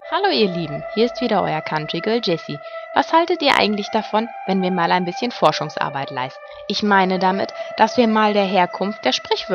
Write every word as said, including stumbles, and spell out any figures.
Hallo ihr Lieben, hier ist wieder euer Country Girl Jessie. Was haltet ihr eigentlich davon, wenn wir mal ein bisschen Forschungsarbeit leisten? Ich meine damit, dass wir mal der Herkunft der Sprichwörter